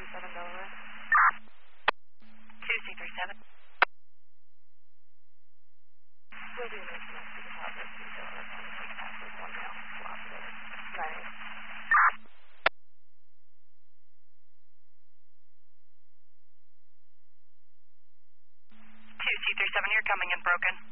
237 Delaware. 2C37. Will be making a deposit to Delaware County for passes 1 mile cooperative. 9. 2C37, you're coming in broken.